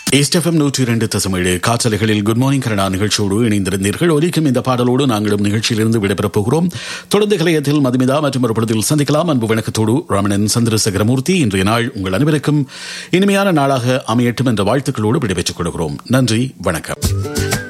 SFM 102.7 காற்றலைகளில் good morning Canada நிகழ்ச்சியோடு இணைந்திருந்தீர்கள். ஒலிக்கும் இந்த பாடலோடு நாங்களும் நிகழ்ச்சியிலிருந்து விடைபெறப் போகிறோம். தொடர்ந்து கலையத்தில் மதுமிதா மற்றும் ஒரு பொழுதில் சந்திக்கலாம். அன்பு வணக்கத்தோடு ராமணன் சந்திரசேகரமூர்த்தி. இன்றைய நாள் உங்கள் அனைவருக்கும் இனிமையான நாளாக அமையட்டும் என்ற வாழ்த்துக்களோடு விடைபெற்றுக் கொள்கிறோம். நன்றி, வணக்கம்.